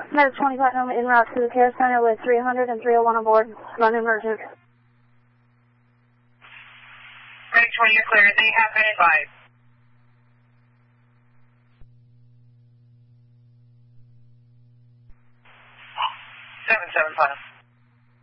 Med 20 Platinum en route to the care center with 300 and 301 aboard. Run emergent. Med 20, you're clear. They have been advised. 7-7 Platinum.